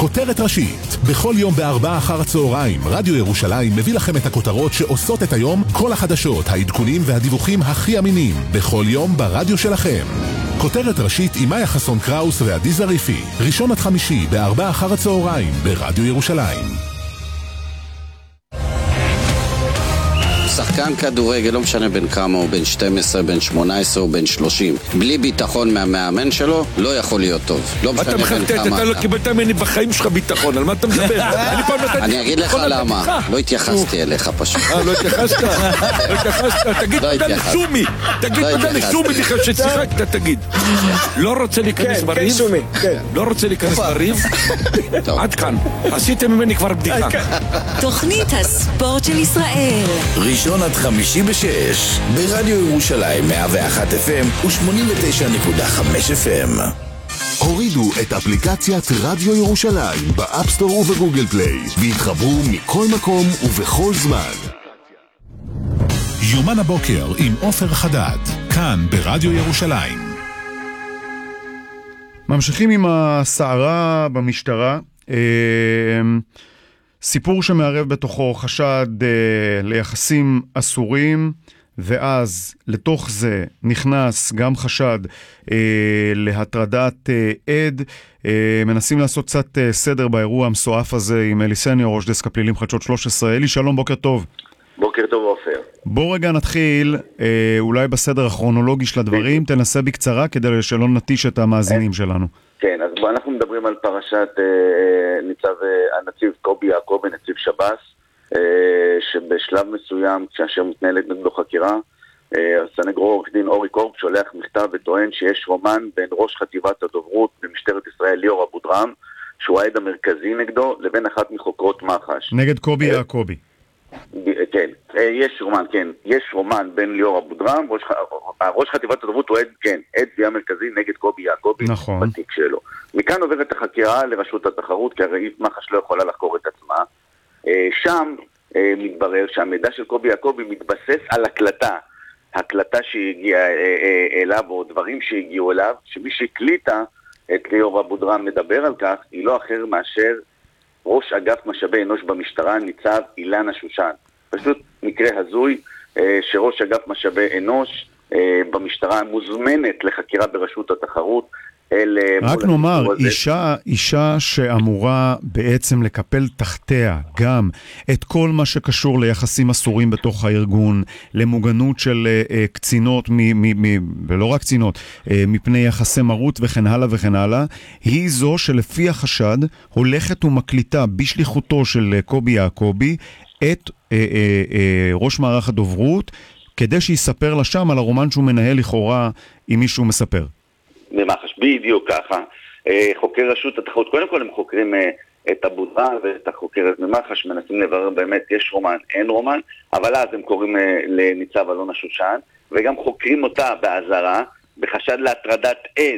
כותרת ראשית. בכל יום בארבע אחר הצהריים, רדיו ירושלים מביא לכם את הכותרות שעושות את היום, כל החדשות, העדכונים והדיווחים הכי אמינים. בכל יום ברדיו שלכם. כותרת ראשית עם מאיה חסון קראוס ועדי זריפי. ראשון עד חמישי בארבע אחר הצהריים ברדיו ירושלים. שחקן כדורגל, לא משנה בין כמה, או בין 12, בין 18 או בין 30, בלי ביטחון מהמאמן שלו, לא יכול להיות טוב. לא משנה בין כמה. אתה לא קיבלת ממני בחיים שלך ביטחון, על מה אתה מדבר? אני אגיד לך למה, לא התייחסתי אליך פשוט. לא התייחסת? לא התייחסת? תגיד תודה לשומי, תגיד תודה לשומי בכלל ששיחקת, תגיד. לא רוצה להיכנס בריב? לא רוצה להיכנס בריב? עד כאן, עשיתם ממני כבר בדיחה. תוכנית הספורט של ישראל, ראשון עד חמישי בשש, ברדיו ירושלים 101 FM ו-89.5 FM. הורידו את אפליקציית רדיו ירושלים באפסטור ובגוגל פליי והתחברו מכל מקום ובכל זמן. יומן הבוקר עם עופר חדד, כאן ברדיו ירושלים. ממשיכים עם הסערה במשטרה. סיפור שמערב בתוכו חשד ליחסים אסורים, ואז לתוך זה נכנס גם חשד להטרדת עד. מנסים לעשות קצת סדר באירוע המסועף הזה עם אלי סניור, ראש דסק הפלילים חדשות 13. אלי, שלום, בוקר טוב. בוקר טוב, עופר. בוא רגע נתחיל אולי בסדר הכרונולוגי של הדברים, תנסה בקצרה כדי שלא נטיש את המאזינים שלנו. כן, אז אנחנו מדברים על פרשת הנציב קובי יעקובי, נציב שב"ס, שבשלב מסוים, כאשר מתנהלת נגדו חקירה, הסנגור עורך דין אורי קורב שולח מכתב וטוען שיש רומן בין ראש חטיבת הדוברות במשטרת ישראל ליאור אבודרהם, שהוא העד המרכזי נגדו, לבין אחת מחוקרות מח"ש. נגד קובי יעקובי. כן, יש רומן בין ליאור אבודרהם, ראש חטיבת הדוברות הוא עד תביעה מרכזי נגד קובי יעקובי, נכון. בתיק שלו. מכאן עוברת החקירה לרשות התחרות, כי הרי מח"ש לא יכולה לחקור את עצמה. שם מתברר שהמידע של קובי יעקובי מתבסס על הקלטה שהגיעה אליו, או דברים שהגיעו אליו, שמי שהקליטה את ליאור אבודרהם מדבר על כך, היא לא אחר מאשר ראש אגף משאבי אנוש במשטרה, ניצב אילנה שושן. פשוט מקרה הזוי שראש אגף משאבי אנוש במשטרה מוזמנת לחקירה ברשות התחרות. רק נאמר, אישה שאמורה בעצם לקפל תחתיה גם את כל מה שקשור ליחסים אסורים בתוך הארגון, למוגנות של קצינות, ולא רק קצינות, מפני יחסי מרות וכן הלאה וכן הלאה, היא זו שלפי החשד הולכת ומקליטה בשליחותו של קובי יעקובי את ראש מערך הדוברות, כדי שיספר לה שם על הרומן שהוא מנהל לכאורה עם מישהו מספר. במח"ש, בדיוק ככה. חוקר רשות התחרות, קודם כל הם חוקרים את אבודרהם ואת החוקרת ממח"ש, מנסים לברר באמת יש רומן, אין רומן, אבל אז הם קוראים לניצב אלונה שושן, וגם חוקרים אותה באזהרה, בחשד להטרדת עד.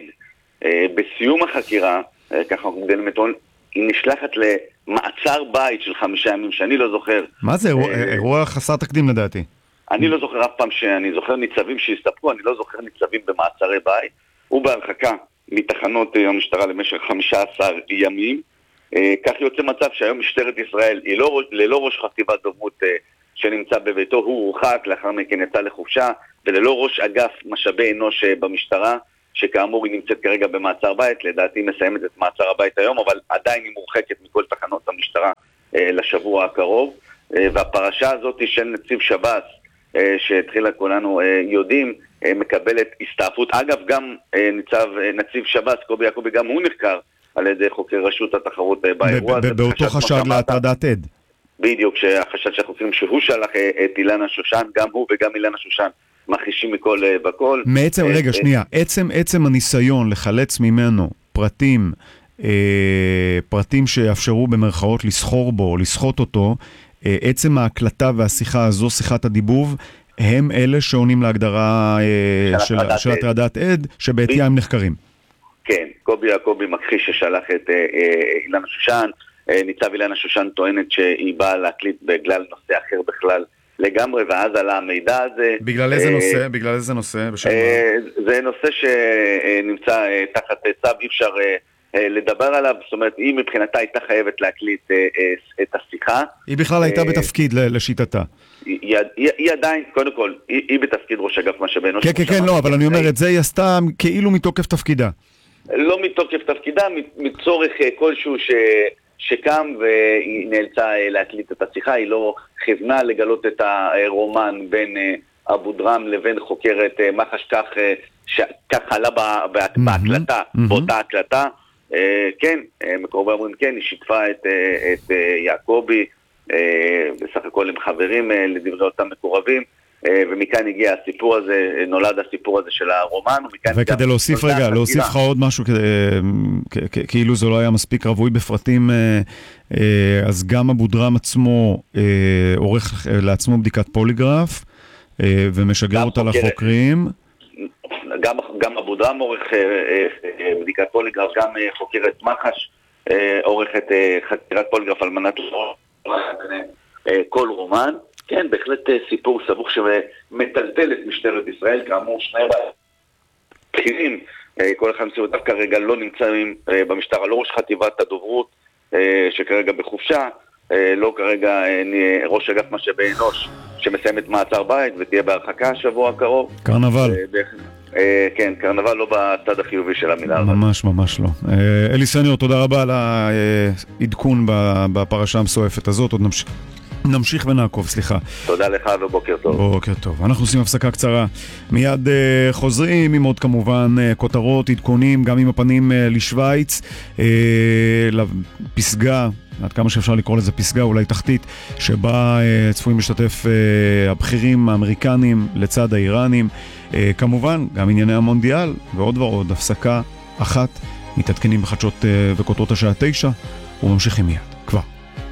בסיום החקירה, ככה אנחנו מגדלים את עון, היא נשלחת למעצר בית של 5 ימים, שאני לא זוכר. מה זה? אירוע חסר תקדים לדעתי. אני לא זוכר אף פעם שאני זוכר ניצבים שהסתפקו, אני לא זוכר ניצבים במעצרי בית. הוא בהרחקה מתחנות המשטרה למשך 15 ימים. כך יוצא מצב שהיום משטרת ישראל היא ללא ראש חטיבת דוברות שנמצא בביתו, הוא הורחק, לאחר מכן יצא לחופשה, וללא ראש אגף משאבי אנוש במשטרה, שכאמור היא נמצאת כרגע במעצר בית, לדעתי מסיימת את מעצר הבית היום, אבל עדיין היא מורחקת מכל תחנות המשטרה לשבוע הקרוב. והפרשה הזאת של נציב שב"ס, שהתחילה כולנו יודעים, מקבלת הסתעפות. אגב, גם נציב שב"ס, קובי יעקובי, גם הוא נחקר על ידי חוקר רשות התחרות באירוע הזה. באותו חשד להטרדת עד. בדיוק, שהחשד שהחוקרים שהוא שלח את אילנה שושן, גם הוא וגם אילנה שושן מכחישים מכל בכל. רגע, שנייה, עצם הניסיון לחלץ ממנו פרטים שיאפשרו במרכאות לסחור בו, לסחוט אותו, עצם ההקלטה והשיחה הזו, שיחת הדיבוב, הם אלה שעונים להגדרה של הטרדת עד, שבעתיה הם נחקרים. כן, קובי יעקובי מכחיש ששלח את אילנה שושן, ניצב אילנה שושן טוענת שהיא באה להקליט בגלל נושא אחר בכלל לגמרי, ואז עלה המידע הזה. בגלל איזה נושא? בגלל איזה נושא? זה נושא שנמצא תחת צו, אי אפשר לדבר עליו, זאת אומרת, היא מבחינתה הייתה חייבת להקליט את השיחה. היא בכלל הייתה בתפקיד לשיטתה. היא עדיין, קודם כל, היא בתפקיד ראש אגף משאבי אנוש. כן, לא, אבל אני אומר, את זה היא עשתה כאילו מתוקף תפקידה. לא מתוקף תפקידה, מצורך כלשהו שקם והיא נאלצה להקליט את השיחה, היא לא כיוונה לגלות את הרומן בין אבו דרם לבין חוקרת מח"ש, כך עלה בהקלטה, באותה הקלטה. כן, מקורבי אומרים כן, היא שיתפה את יעקובי, בסך הכל הם חברים לדברי אותם מקורבים, ומכאן הגיע הסיפור הזה, נולד הסיפור הזה של הרומן. וכדי להוסיף רגע, להוסיף לך עוד משהו, כאילו זה לא היה מספיק רבוי בפרטים, אז גם אבו דרם עצמו עורך לעצמו בדיקת פוליגרף, ומשגר אותה לחוקרים. גם אבו דרם עורך בדיקת פוליגרף, גם חוקרת מח"ש עורכת חקירת פוליגרף על מנת כל רומן. כן, בהחלט סיפור סבוך שמטלטל את משטרת ישראל, כאמור שני בכירים, כל אחד מסיבותיו כרגע לא נמצאים במשטרה, לא ראש חטיבת הדוברות שכרגע בחופשה, לא כרגע ראש אגף משאבי אנוש שמסיים את מעצר בית ותהיה בהרחקה השבוע הקרוב. קרנבל. כן, קרנבל לא בצד החיובי של המילה. ממש ממש לא. אלי סניור, תודה רבה על העדכון בפרשה המסועפת הזאת, עוד נמשיך ונעקוב, סליחה. תודה לך ובוקר טוב. בוקר טוב. אנחנו עושים הפסקה קצרה. מיד חוזרים עם עוד כמובן כותרות, עדכונים, גם עם הפנים לשוויץ, לפסגה, עד כמה שאפשר לקרוא לזה פסגה, אולי תחתית, שבה צפויים להשתתף הבכירים האמריקנים לצד האיראנים. כמובן, גם ענייני המונדיאל ועוד ועוד, הפסקה אחת, מתעדכנים בחדשות וכותרות השעה 9, וממשיכים מיד.